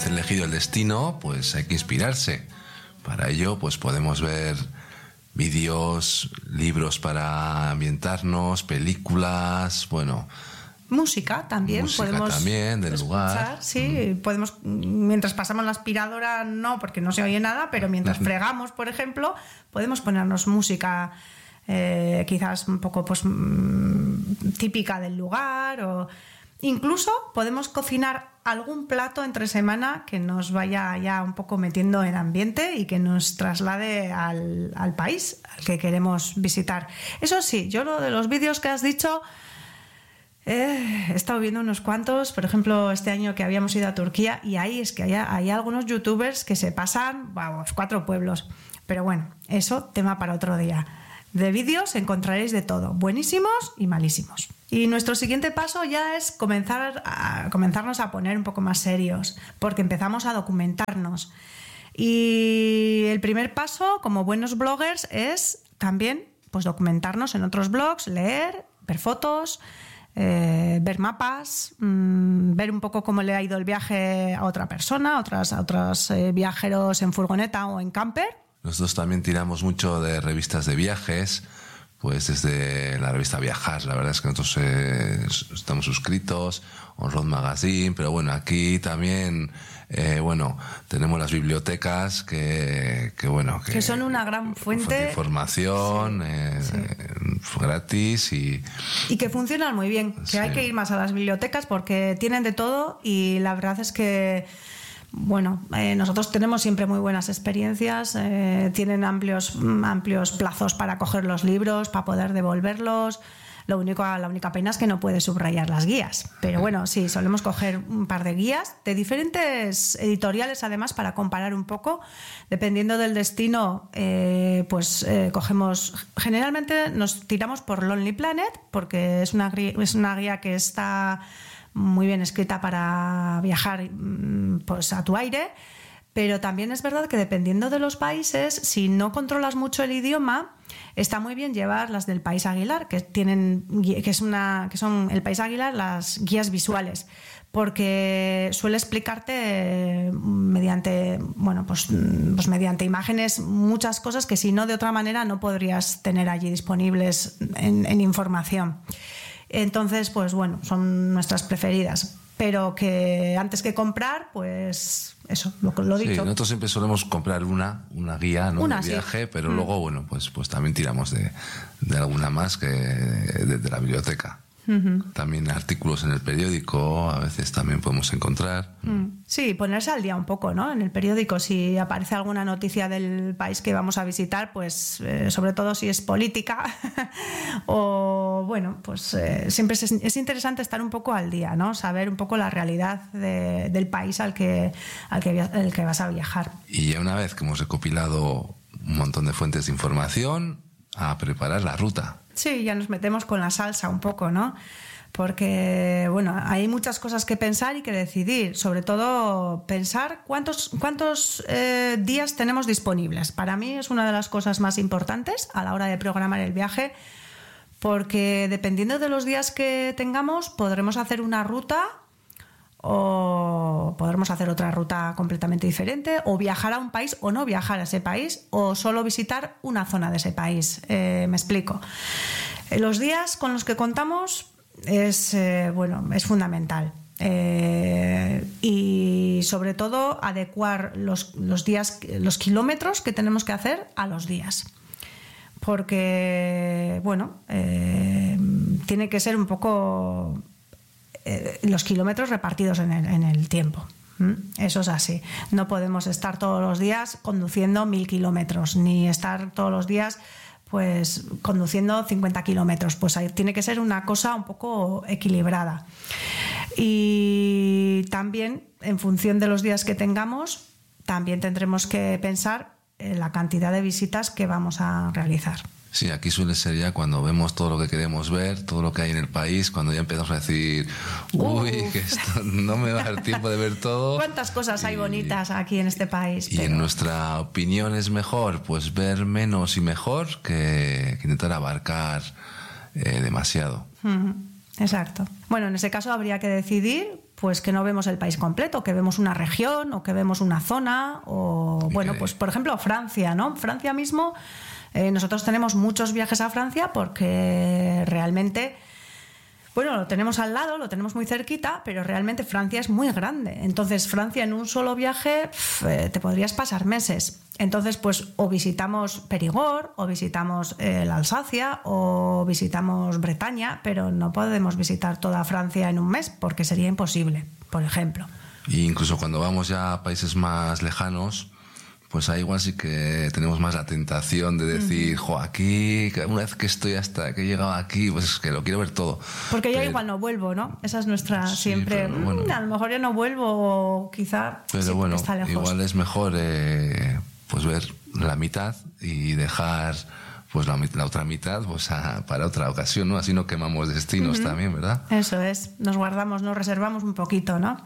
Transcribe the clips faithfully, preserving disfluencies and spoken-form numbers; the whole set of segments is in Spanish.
vez elegido el destino, pues hay que inspirarse. Para ello, pues podemos ver vídeos, libros para ambientarnos, películas, bueno... Música también. Música podemos también, del escuchar, lugar. Sí, mm. podemos, mientras pasamos la aspiradora, no, porque no se oye nada, pero mientras fregamos, por ejemplo, podemos ponernos música eh, quizás un poco pues típica del lugar, o incluso podemos cocinar algún plato entre semana que nos vaya ya un poco metiendo en ambiente y que nos traslade al, al país al que queremos visitar. Eso sí, yo lo de los vídeos que has dicho, eh, he estado viendo unos cuantos, por ejemplo, este año que habíamos ido a Turquía, y ahí es que hay, hay algunos youtubers que se pasan, vamos, cuatro pueblos. Pero bueno, eso tema para otro día. De vídeos encontraréis de todo, buenísimos y malísimos. Y nuestro siguiente paso ya es comenzar a, comenzarnos a poner un poco más serios, porque empezamos a documentarnos. Y el primer paso, como buenos bloggers, es también pues, documentarnos en otros blogs, leer, ver fotos, eh, ver mapas, mmm, ver un poco cómo le ha ido el viaje a otra persona, a, otras, a otros eh, viajeros en furgoneta o en camper. Nosotros también tiramos mucho de revistas de viajes, pues desde la revista Viajar, la verdad es que nosotros eh, estamos suscritos, On Road Magazine, pero bueno, aquí también, eh, bueno, tenemos las bibliotecas que, que bueno, que, que son una gran fuente de información, sí, eh, sí. gratis y... Y que funcionan muy bien, que sí. Hay que ir más a las bibliotecas porque tienen de todo y la verdad es que... Bueno, eh, nosotros tenemos siempre muy buenas experiencias, eh, tienen amplios, amplios plazos para coger los libros, para poder devolverlos. Lo único, la única pena es que no puedes subrayar las guías. Pero bueno, sí, solemos coger un par de guías de diferentes editoriales, además, para comparar un poco. Dependiendo del destino, eh, pues eh, cogemos... Generalmente nos tiramos por Lonely Planet, porque es una, es una guía que está... muy bien escrita para viajar pues, a tu aire, pero también es verdad que dependiendo de los países, si no controlas mucho el idioma, está muy bien llevar las del País Aguilar, que tienen que es una que son el País Aguilar las guías visuales, porque suele explicarte mediante bueno pues, pues mediante imágenes muchas cosas que si no de otra manera no podrías tener allí disponibles en, en información. Entonces, pues bueno, son nuestras preferidas. Pero que antes que comprar, pues eso, lo, lo dicho. Sí, nosotros siempre solemos comprar una, una guía, ¿no? Una, de viaje, sí. pero mm. luego, bueno, pues, pues también tiramos de, de alguna más que de, de la biblioteca. Uh-huh. También artículos en el periódico, a veces también podemos encontrar. Mm. Sí, ponerse al día un poco, ¿no? En el periódico, si aparece alguna noticia del país que vamos a visitar, pues eh, sobre todo si es política o bueno, pues eh, siempre es, es interesante estar un poco al día, ¿no? Saber un poco la realidad de, del país al que, al que, al que vas a viajar. Y ya una vez que hemos recopilado un montón de fuentes de información, a preparar la ruta. Sí, ya nos metemos con la salsa un poco, ¿no? Porque, bueno, hay muchas cosas que pensar y que decidir. Sobre todo, pensar cuántos, cuántos eh, días tenemos disponibles. Para mí es una de las cosas más importantes a la hora de programar el viaje, porque dependiendo de los días que tengamos, podremos hacer una ruta o podremos hacer otra ruta completamente diferente, o viajar a un país o no viajar a ese país, o solo visitar una zona de ese país. Eh, me explico. Los días con los que contamos es, eh, bueno, es fundamental. Eh, y sobre todo adecuar los, los días, los kilómetros que tenemos que hacer a los días. Porque, bueno, eh, tiene que ser un poco... los kilómetros repartidos en el, en el tiempo. Eso es así. No podemos estar todos los días conduciendo mil kilómetros, ni estar todos los días pues conduciendo cincuenta kilómetros. Pues ahí tiene que ser una cosa un poco equilibrada. Y también, en función de los días que tengamos, también tendremos que pensar en la cantidad de visitas que vamos a realizar. Sí, aquí suele ser ya cuando vemos todo lo que queremos ver, todo lo que hay en el país, cuando ya empezamos a decir, uy, Uf. que esto no me va a dar tiempo de ver todo. ¿Cuántas cosas y, hay bonitas aquí en este país? Y pero... en nuestra opinión es mejor pues ver menos y mejor que, que intentar abarcar eh, demasiado. Uh-huh. exacto. Bueno, en ese caso habría que decidir pues que no vemos el país completo, que vemos una región o que vemos una zona o, bueno, pues por ejemplo Francia, ¿no? Francia mismo, eh, nosotros tenemos muchos viajes a Francia porque realmente... Bueno, lo tenemos al lado, lo tenemos muy cerquita, pero realmente Francia es muy grande. Entonces, Francia en un solo viaje pf, te podrías pasar meses. Entonces, pues o visitamos Perigord, o visitamos eh, la Alsacia, o visitamos Bretaña, pero no podemos visitar toda Francia en un mes porque sería imposible, por ejemplo. Y incluso cuando vamos ya a países más lejanos, pues ahí igual sí que tenemos más la tentación de decir, uh-huh. jo, aquí, una vez que estoy hasta que he llegado aquí, pues es que lo quiero ver todo. Porque ya pero, igual no vuelvo, ¿no? Esa es nuestra sí, siempre, bueno, mmm, a lo mejor ya no vuelvo o quizá pero sí, bueno, está lejos. Igual es mejor eh, pues ver la mitad y dejar pues la, la otra mitad pues a, para otra ocasión, ¿no? Así no quemamos destinos uh-huh. también, ¿verdad? Eso es, nos guardamos, nos reservamos un poquito, ¿no?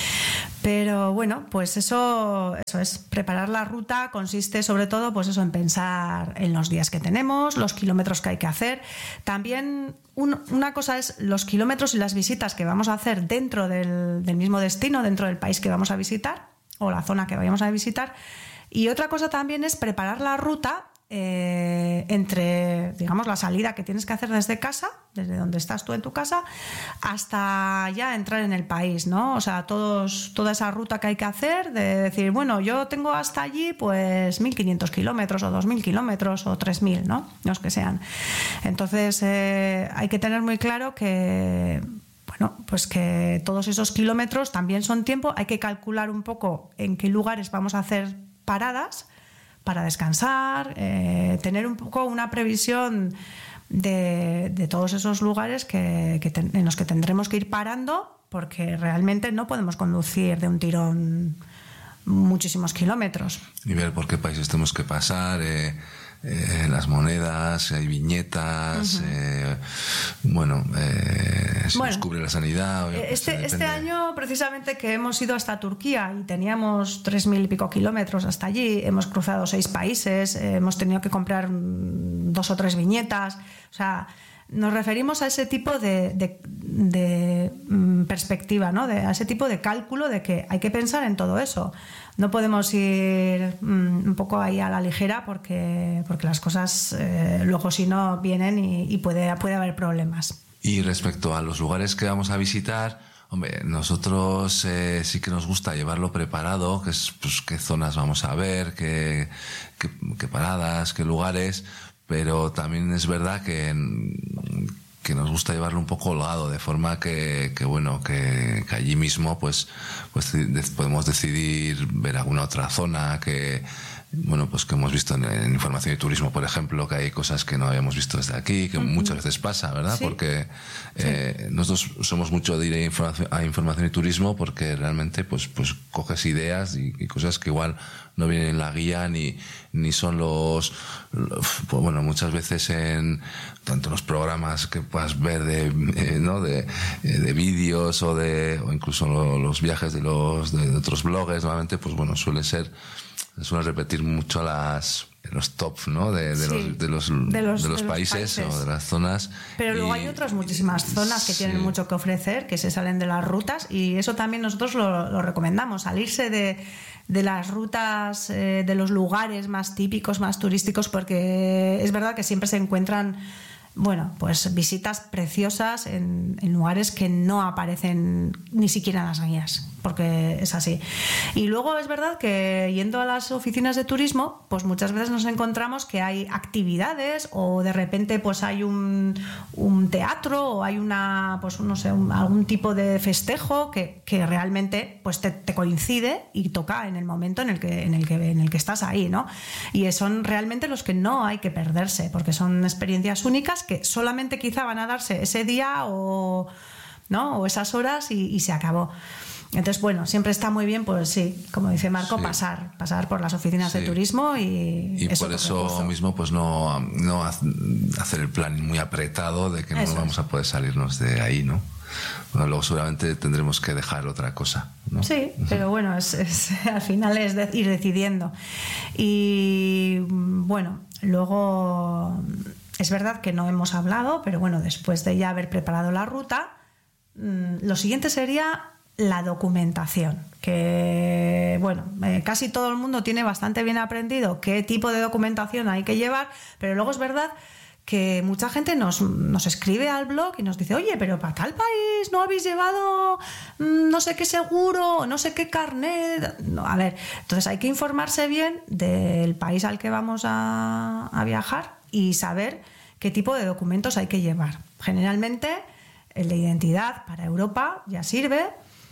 Pero bueno, pues eso, eso es, preparar la ruta consiste sobre todo pues eso, en pensar en los días que tenemos, los kilómetros que hay que hacer. También un, una cosa es los kilómetros y las visitas que vamos a hacer dentro del, del mismo destino, dentro del país que vamos a visitar o la zona que vayamos a visitar. Y otra cosa también es preparar la ruta Eh, entre, digamos, la salida que tienes que hacer desde casa, desde donde estás tú en tu casa, hasta ya entrar en el país, ¿no? O sea, todos, toda esa ruta que hay que hacer, de decir, bueno, yo tengo hasta allí pues mil quinientos kilómetros o dos mil kilómetros o tres mil, ¿no? Los que sean. Entonces, eh, hay que tener muy claro que... Bueno, pues que todos esos kilómetros también son tiempo, hay que calcular un poco en qué lugares vamos a hacer paradas para descansar, eh, tener un poco una previsión de, de todos esos lugares que, que ten, en los que tendremos que ir parando, porque realmente no podemos conducir de un tirón muchísimos kilómetros. Y ver por qué países tenemos que pasar, eh, eh, las monedas, hay viñetas, uh-huh. eh, bueno, eh, si bueno, nos cubre la sanidad. Este, pues, este año, precisamente, que hemos ido hasta Turquía y teníamos tres mil y pico kilómetros hasta allí, hemos cruzado seis países, eh, hemos tenido que comprar dos o tres viñetas, o sea... Nos referimos a ese tipo de, de, de mm, perspectiva, ¿no? De, a ese tipo de cálculo de que hay que pensar en todo eso. No podemos ir mm, un poco ahí a la ligera porque, porque las cosas eh, luego si no vienen y, y puede, puede haber problemas. Y respecto a los lugares que vamos a visitar, hombre, nosotros eh, sí que nos gusta llevarlo preparado, que es pues, qué zonas vamos a ver, qué, qué, qué paradas, qué lugares... Pero también es verdad que, que nos gusta llevarlo un poco holgado, de forma que, que bueno, que, que allí mismo pues, pues podemos decidir ver alguna otra zona que, bueno, pues que hemos visto en, en Información y Turismo, por ejemplo, que hay cosas que no habíamos visto desde aquí, que uh-huh. muchas veces pasa, ¿verdad? Sí. Porque eh, sí. nosotros somos mucho de ir a información, a información y Turismo porque realmente pues, pues coges ideas y, y cosas que igual no vienen en la guía ni, ni son los, los pues bueno, muchas veces en tanto los programas que puedas ver de, eh, ¿no? de, de vídeos o de o incluso los viajes de los de, de otros bloggers, normalmente pues bueno, suele ser suelen repetir mucho las los tops, ¿no? De, de, sí, los, de, los, de, los, de los de países los países o de las zonas. Pero y, luego hay otras muchísimas zonas que sí. tienen mucho que ofrecer, que se salen de las rutas y eso también nosotros lo, lo recomendamos, salirse de, de las rutas, eh, de los lugares más típicos, más turísticos, porque es verdad que siempre se encuentran bueno, pues visitas preciosas en, en lugares que no aparecen ni siquiera en las guías, porque es así. Y luego es verdad que yendo a las oficinas de turismo, pues muchas veces nos encontramos que hay actividades o de repente pues hay un, un teatro o hay una, pues no sé, un, algún tipo de festejo que, que realmente pues te, te coincide y toca en el momento en el que, en el que, en el que estás ahí, ¿no? Y son realmente los que no hay que perderse, porque son experiencias únicas que solamente quizá van a darse ese día o, ¿no? o esas horas y, y se acabó. Entonces, bueno, siempre está muy bien, pues sí, como dice Marco, sí. pasar pasar por las oficinas sí. de turismo y... Y eso por eso recurso. mismo, pues no, no hacer el plan muy apretado de que no eso vamos es. a poder salirnos de ahí, ¿no? Bueno, luego seguramente tendremos que dejar otra cosa, ¿no? Sí, pero bueno, es, es, al final es de, ir decidiendo. Y bueno, luego... es verdad que no hemos hablado, pero bueno, después de ya haber preparado la ruta, lo siguiente sería la documentación, que bueno, eh, casi todo el mundo tiene bastante bien aprendido qué tipo de documentación hay que llevar, pero luego es verdad que mucha gente nos, nos escribe al blog y nos dice, oye, pero para tal país no habéis llevado mmm, no sé qué seguro, no sé qué carnet. No, a ver, entonces hay que informarse bien del país al que vamos a, a viajar y saber qué tipo de documentos hay que llevar. Generalmente el de identidad para Europa ya sirve.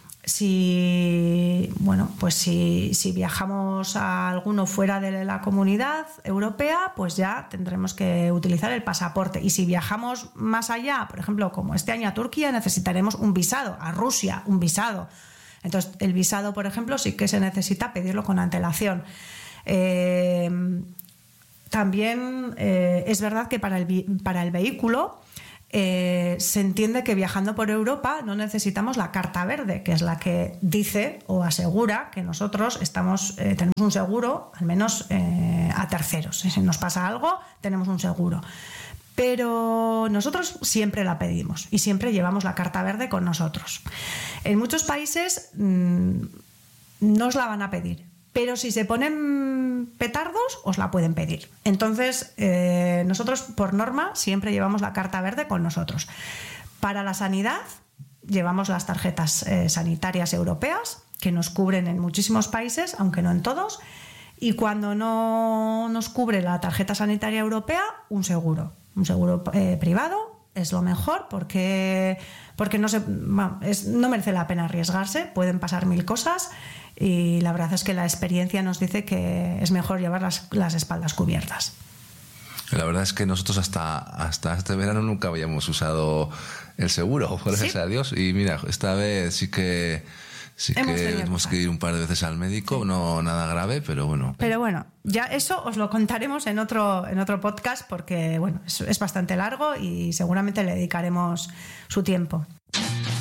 Si bueno, pues si, si viajamos a alguno fuera de la comunidad europea, pues ya tendremos que utilizar el pasaporte. Y si viajamos más allá, por ejemplo, como este año a Turquía, necesitaremos un visado, a Rusia, un visado. Entonces, el visado, por ejemplo, sí que se necesita pedirlo con antelación. Eh, también eh, es verdad que para el, para el vehículo Eh, se entiende que viajando por Europa no necesitamos la carta verde, que es la que dice o asegura que nosotros estamos, eh, tenemos un seguro, al menos eh, a terceros. Si nos pasa algo, tenemos un seguro. Pero nosotros siempre la pedimos y siempre llevamos la carta verde con nosotros. En muchos países mmm, no os la van a pedir, pero si se ponen petardos, os la pueden pedir. Entonces, eh, nosotros, por norma, siempre llevamos la carta verde con nosotros. Para la sanidad, llevamos las tarjetas eh, sanitarias europeas, que nos cubren en muchísimos países, aunque no en todos. Y cuando no nos cubre la tarjeta sanitaria europea, un seguro. Un seguro eh, privado es lo mejor, porque, porque no, se, bueno, es, no merece la pena arriesgarse. Pueden pasar mil cosas. Y la verdad es que la experiencia nos dice que es mejor llevar las, las espaldas cubiertas. La verdad es que nosotros hasta, hasta este verano nunca habíamos usado el seguro, gracias ¿Sí? a Dios. Y mira, esta vez sí que sí hemos que tenemos que ir un par de veces al médico, sí. no nada grave, pero bueno. Pero bueno, ya eso os lo contaremos en otro, en otro podcast, porque bueno, es, es bastante largo y seguramente le dedicaremos su tiempo.